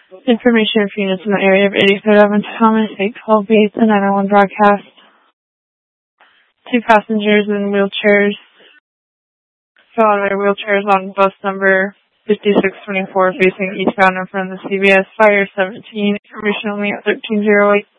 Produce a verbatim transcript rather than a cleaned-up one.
Information for units in the area of eighty-third Avenue, Thomas, eight twelve B, the nine one one broadcast. Two passengers in wheelchairs fell out of their wheelchairs on bus number fifty-six twenty-four facing eastbound in front of the C B S Fire seventeen. Information only at thirteen oh eight.